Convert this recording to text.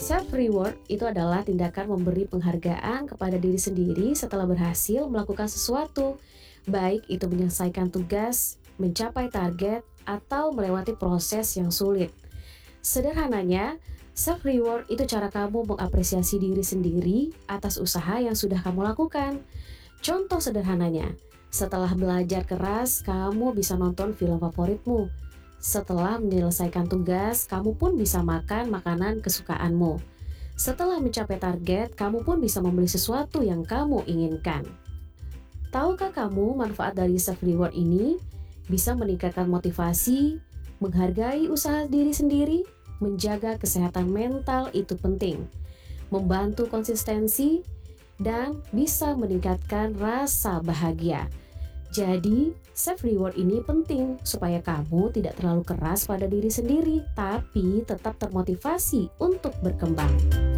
Self reward itu adalah tindakan memberi penghargaan kepada diri sendiri setelah berhasil melakukan sesuatu, baik itu menyelesaikan tugas, mencapai target, atau melewati proses yang sulit. Sederhananya, self reward itu cara kamu mengapresiasi diri sendiri atas usaha yang sudah kamu lakukan. Contoh sederhananya, setelah belajar keras, kamu bisa nonton film favoritmu. Setelah menyelesaikan tugas, kamu pun bisa makan makanan kesukaanmu. Setelah mencapai target, kamu pun bisa membeli sesuatu yang kamu inginkan. Tahukah kamu manfaat dari self reward ini? Bisa meningkatkan motivasi, menghargai usaha diri sendiri, menjaga kesehatan mental itu penting, membantu konsistensi, dan bisa meningkatkan rasa bahagia. Jadi, self reward ini penting supaya kamu tidak terlalu keras pada diri sendiri, tapi tetap termotivasi untuk berkembang.